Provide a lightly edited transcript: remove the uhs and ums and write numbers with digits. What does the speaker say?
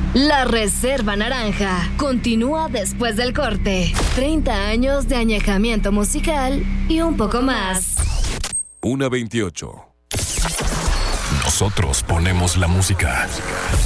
La Reserva Naranja continúa después del corte. 30 años de añejamiento musical y un poco más. 1:28. Nosotros ponemos la música.